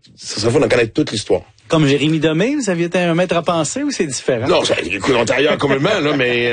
ça serait fun d'en connaître toute l'histoire. Comme Jérémy Demé, vous aviez été un maître à penser ou c'est différent? Non, écoute, on est ailleurs complètement, là, mais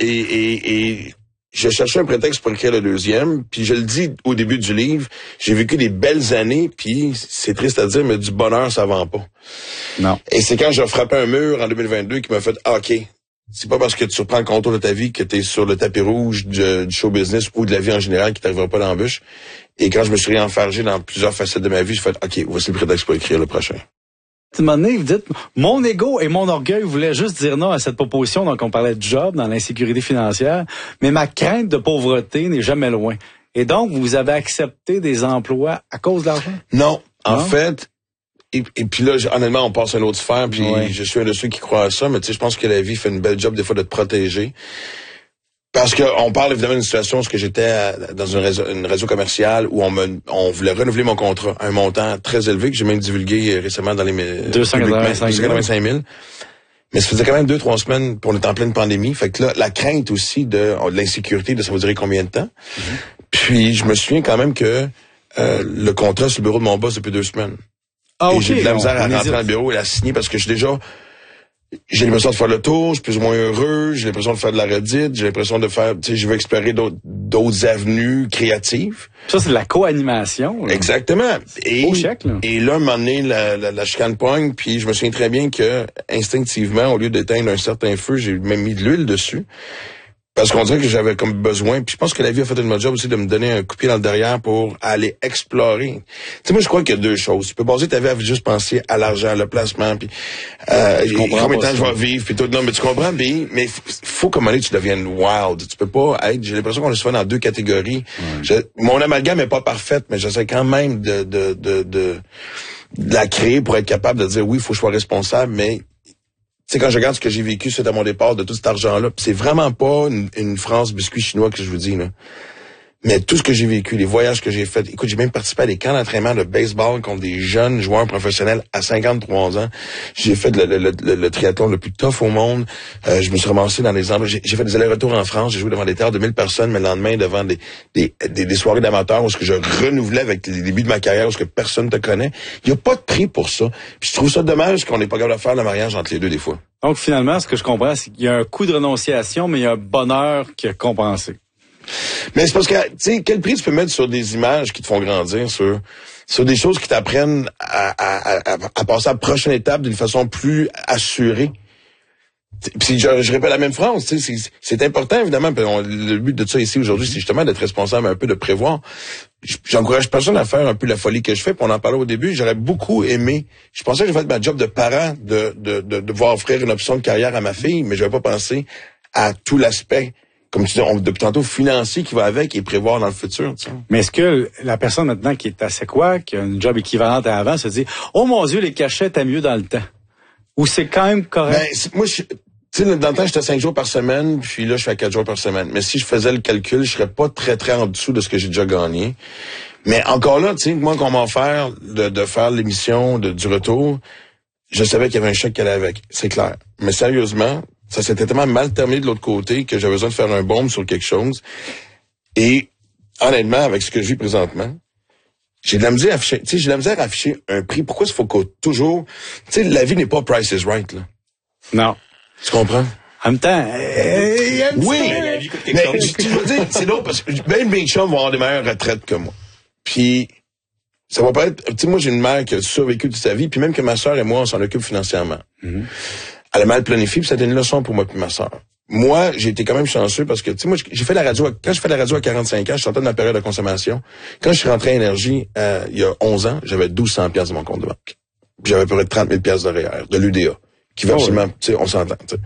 et je cherchais un prétexte pour écrire le deuxième, puis je le dis au début du livre, j'ai vécu des belles années, puis c'est triste à dire, mais du bonheur, ça vend pas. Non. Et c'est quand j'ai frappé un mur en 2022 qui m'a fait, OK, c'est pas parce que tu reprends le contour de ta vie que t'es sur le tapis rouge du show business ou de la vie en général qui t'arrivera pas dans l'embûche. Et quand je me suis réenfargé dans plusieurs facettes de ma vie, j'ai fait, OK, voici le prétexte pour écrire le prochain. À un moment donné, vous dites, mon ego et mon orgueil voulaient juste dire non à cette proposition. Donc, on parlait de job dans l'insécurité financière, mais ma crainte de pauvreté n'est jamais loin. Et donc, vous avez accepté des emplois à cause de l'argent? Non. En fait, et puis là, honnêtement, on passe à une autre sphère, puis je suis un de ceux qui croient à ça, mais tu sais, je pense que la vie fait une belle job des fois de te protéger. Parce que on parle évidemment d'une situation où j'étais dans une réseau commercial où on voulait renouveler mon contrat à un montant très élevé que j'ai même divulgué récemment dans les 285 000. Mais ça faisait quand même 2-3 semaines, puis on était en pleine pandémie. Fait que là, la crainte aussi de l'insécurité, de ça va durer combien de temps. Puis je me souviens quand même que le contrat sur le bureau de mon boss depuis 2 semaines. Ah, et okay, j'ai de la misère à rentrer dans le bureau et la signer parce que j'ai l'impression de faire le tour, je suis plus ou moins heureux, j'ai l'impression de faire de la redite, j'ai l'impression de faire, tu sais, je veux explorer d'autres avenues créatives. Ça, c'est de la co-animation. Là. Exactement. Au chèque, là. Et là, un moment donné, la chicane pogne, puis je me souviens très bien que, instinctivement, au lieu d'éteindre un certain feu, j'ai même mis de l'huile dessus. Parce qu'on dirait que j'avais comme besoin. Puis je pense que la vie a fait une bonne job aussi de me donner un coup de pied dans le derrière pour aller explorer. Tu sais, moi, je crois qu'il y a 2 choses. Tu peux baser ta vie à juste penser à l'argent, le placement, puis combien de temps je vais vivre, puis tout. Non, mais tu comprends, mais faut qu'à un moment donné, tu deviennes wild. Tu peux pas être... J'ai l'impression qu'on est souvent dans 2 catégories. Mon amalgame est pas parfaite, mais j'essaie quand même de la créer pour être capable de dire oui, il faut que je sois responsable, mais... Tu sais, quand je regarde ce que j'ai vécu suite à mon départ de tout cet argent-là, c'est vraiment pas une France biscuit chinois que je vous dis, là. Mais tout ce que j'ai vécu, les voyages que j'ai faits, écoute, j'ai même participé à des camps d'entraînement de baseball contre des jeunes joueurs professionnels à 53 ans. J'ai fait le triathlon le plus tough au monde. Je me suis ramassé dans des endroits. J'ai fait des allers-retours en France. J'ai joué devant des théâtres de 1000 personnes, mais le lendemain devant des soirées d'amateurs où ce que je renouvelais avec les débuts de ma carrière, où ce que personne te connaît. Il y a pas de prix pour ça. Puis je trouve ça dommage qu'on n'est pas capable de faire le mariage entre les deux des fois. Donc finalement, ce que je comprends, c'est qu'il y a un coût de renonciation, mais il y a un bonheur qui a compensé. Mais c'est parce que, tu sais, quel prix tu peux mettre sur des images qui te font grandir, sur des choses qui t'apprennent à passer à la prochaine étape d'une façon plus assurée. Puis je répète la même phrase, tu sais, c'est important évidemment. Le but de ça ici aujourd'hui, c'est justement d'être responsable un peu, de prévoir. J'encourage personne à faire un peu la folie que je fais. Puis on en parlait au début. J'aurais beaucoup aimé. Je pensais que j'ai fait ma job de parent de devoir offrir une option de carrière à ma fille, mais je n'avais pas pensé à tout l'aspect. Comme tu dis, depuis tantôt, financier qui va avec et prévoir dans le futur, tu sais. Mais est-ce que la personne maintenant qui est à Sequoia, qui a une job équivalente à avant, se dit « Oh mon Dieu, les cachets étaient mieux dans le temps » ou c'est quand même correct? Ben, moi, tu sais, dans le temps, j'étais 5 jours par semaine, puis là, je fais 4 jours par semaine. Mais si je faisais le calcul, je serais pas très, très en dessous de ce que j'ai déjà gagné. Mais encore là, tu sais, moi, qu'on m'a offert de faire l'émission du retour, je savais qu'il y avait un chèque qui allait avec. C'est clair. Mais sérieusement, ça s'était tellement mal terminé de l'autre côté que j'avais besoin de faire un bombe sur quelque chose. Et honnêtement, avec ce que je vis présentement, j'ai de la misère à afficher un prix. Pourquoi il faut toujours... Tu sais, la vie n'est pas Price is Right, là. Non. Tu comprends? En même temps, oui, la vie coûte quelque chose. Je veux dire, c'est drôle parce que même mes chums vont avoir des meilleures retraites que moi. Puis, ça va pas être... Tu sais, moi, j'ai une mère qui a survécu toute sa vie, puis même que ma sœur et moi, on s'en occupe financièrement. Mm-hmm. Elle a mal planifié, puis ça a été une leçon pour moi puis ma sœur. Moi, j'ai été quand même chanceux parce que, tu sais, moi, j'ai fait la radio, quand je fais la radio à 45 ans, je sortais de ma période de consommation. Quand je suis rentré à Énergie, il y a 11 ans, j'avais 1200 piastres de mon compte de banque. Puis j'avais à peu près 30 000 piastres de REER, de l'UDA, qui va absolument, tu sais, on s'entend, tu sais.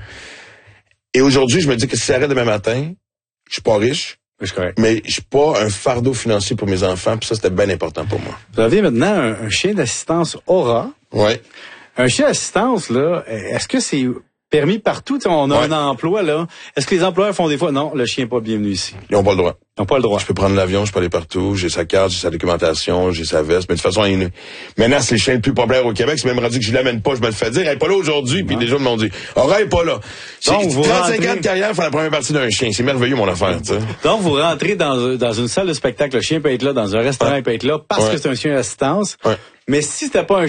Et aujourd'hui, je me dis que si ça arrête demain matin, je suis pas riche, mais je suis pas un fardeau financier pour mes enfants, puis ça, c'était bien important pour moi. Vous avez maintenant un chien d'assistance Aura. Ouais. Un chien d'assistance, là, est-ce que c'est permis partout? T'sais, on a un emploi, là. Est-ce que les employeurs font des fois? Non, le chien n'est pas bienvenu ici. Ils n'ont pas le droit. Ils n'ont pas le droit. Je peux prendre l'avion, je peux aller partout, j'ai sa carte, j'ai sa documentation, j'ai sa veste, mais de toute façon, maintenant, c'est le chien le plus populaire au Québec, c'est même rendu que je l'amène pas, je me le fais dire, elle est pas là aujourd'hui, puis les gens m'ont dit, Aura est pas là. Donc, vous 35 ans de carrière, faire la première partie d'un chien, c'est merveilleux, mon affaire, tu sais. Donc, vous rentrez dans une salle de spectacle, le chien peut être là, dans un restaurant, il peut être là, parce que c'est un chien d'assistance. Ouais. Mais si c'était pas un